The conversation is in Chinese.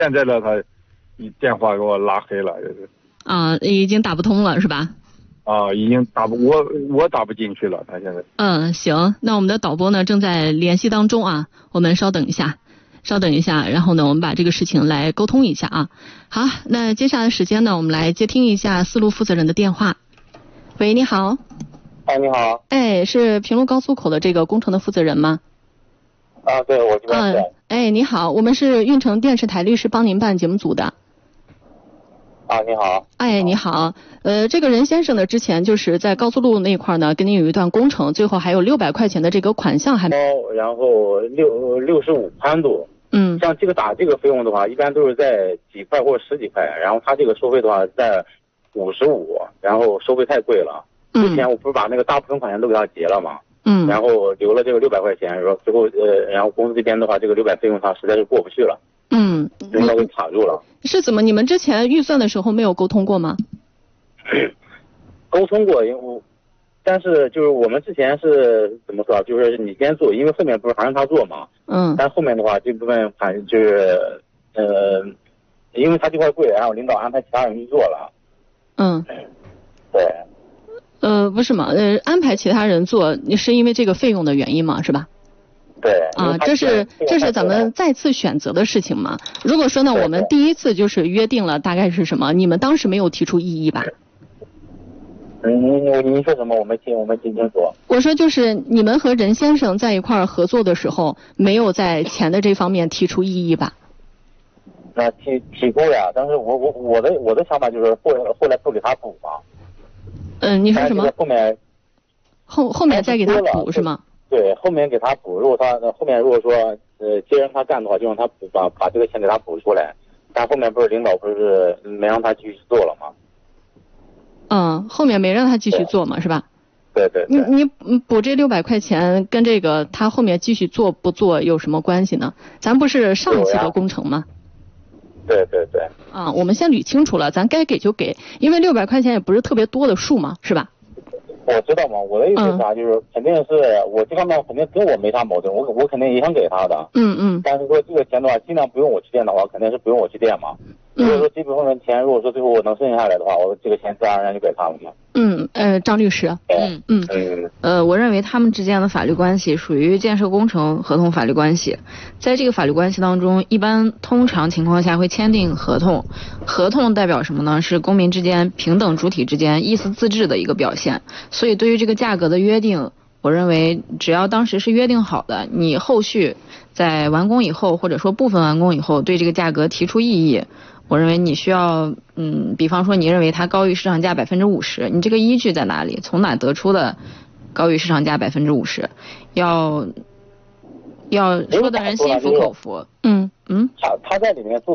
现在呢，他一电话给我拉黑了，就是。 已经打不通了是吧？ 已经我打不进去了，他现在。 行，那我们的导播呢正在联系当中啊，我们稍等一下，然后呢，我们把这个事情来沟通一下啊。好，那接下来的时间呢，我们来接听一下四路负责人的电话。喂，你好。 你好。 是平陆高速口的这个工程的负责人吗？ 对，我这边是。 你好，我们是运城电视台律师帮您办节目组的。 你好。 你好。这个任先生呢，之前就是在高速路那块呢，跟您有一段工程，最后还有600块钱的这个款项还。 然后65宽度。像这个打这个费用的话，一般都是在几块或者10几块，然后他这个收费的话在55，然后收费太贵了。之前我不是把那个大部分款项都给他结了嘛。然后留了这个600块钱，说最后然后公司这边的话，这个600费用他实在是过不去了。领导给卡住了。 是怎么？你们之前预算的时候没有沟通过吗？ 沟通过，但是就是我们之前是怎么说？就是你先做，因为后面不是还让他做嘛。但后面的话，这部分反正就是因为他这块贵，然后领导安排其他人去做了。对。 不是嘛？安排其他人做，是因为这个费用的原因嘛，是吧？ 对。 这是咱们再次选择的事情嘛。如果说呢，我们第一次就是约定了，大概是什么？你们当时没有提出异议吧？ 您说什么？我没听清楚。 我说就是你们和任先生在一块儿合作的时候，没有在钱的这方面提出异议吧？ 那提过呀，但是我的想法就是后来不给他补嘛。 你说什么？后面再给他补是吗？ 对，后面给他补。如果他后面如果说接任他干的话，就让他补把这个钱给他补出来。但后面不是领导不是没让他继续做了吗？ 后面没让他继续做嘛，是吧？ 对。 你补这600块钱跟这个他后面继续做不做有什么关系呢？咱不是上期的工程吗？ 对。 我们先捋清楚了，咱该给就给，因为600块钱也不是特别多的数嘛，是吧？ 我知道嘛，我的意思是啥，就是肯定是我这方面肯定跟我没啥矛盾，我肯定也想给他的。但是说这个钱的话，尽量不用我去垫的话，肯定是不用我去垫嘛。如果说这部分钱，如果说最后我能剩下来的话，我这个钱自然而然就给他了嘛。 张律师。 我认为他们之间的法律关系属于建设工程合同法律关系，在这个法律关系当中，通常情况下会签订合同。合同代表什么呢？是公民之间平等主体之间意思自治的一个表现。所以对于这个价格的约定，我认为只要当时是约定好的，你后续在完工以后或者说部分完工以后对这个价格提出异议，我认为你需要比方说你认为它高于市场价50%，你这个依据在哪里？从哪得出的高于市场价50%？要说的人心服口服。 他在里面做